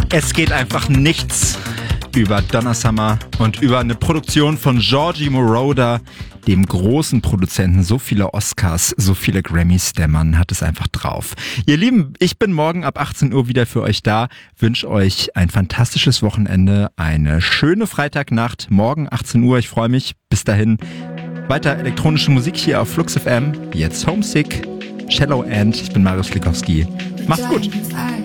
Es geht einfach nichts über Donna Summer und über eine Produktion von Giorgi Moroder, dem großen Produzenten. So viele Oscars, so viele Grammys, der Mann hat es einfach drauf. Ihr Lieben, ich bin morgen ab 18 Uhr wieder für euch da. Wünsche euch ein fantastisches Wochenende, eine schöne Freitagnacht. Morgen 18 Uhr, ich freue mich. Bis dahin, weiter elektronische Musik hier auf Flux FM. Jetzt Homesick, Shallow End. Ich bin Marius Klikowski. Macht's gut.